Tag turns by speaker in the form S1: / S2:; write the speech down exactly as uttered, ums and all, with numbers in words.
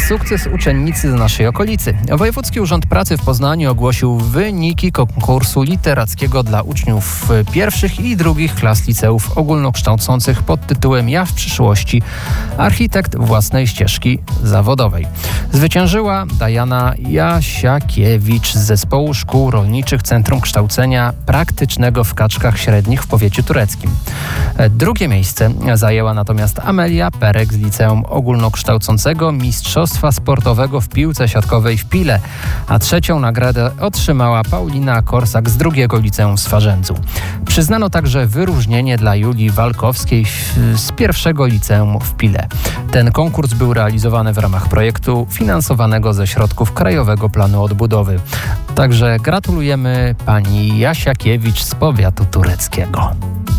S1: sukces uczennicy z naszej okolicy. Wojewódzki Urząd Pracy w Poznaniu ogłosił wyniki konkursu literackiego dla uczniów pierwszych i drugich klas liceów ogólnokształcących pod tytułem „Ja w przyszłości. Architekt własnej ścieżki zawodowej”. Zwyciężyła Diana Jasiakiewicz z Zespołu Szkół Rolniczych Centrum Kształcenia Praktycznego w Kaczkach Średnich w powiecie tureckim. Drugie miejsce zajęła natomiast Amelia Perek z Liceum Ogólnokształcącego Mistrzostwa Sportowego w piłce siatkowej w Pile, a trzecią nagrodę otrzymała Paulina Korsak z drugiego liceum w Swarzędzu. Przyznano także wyróżnienie dla Julii Walkowskiej z pierwszego liceum w Pile. Ten konkurs był realizowany w ramach projektu finansowanego ze środków Krajowego Planu Odbudowy. Także gratulujemy pani Jasiakiewicz z powiatu tureckiego.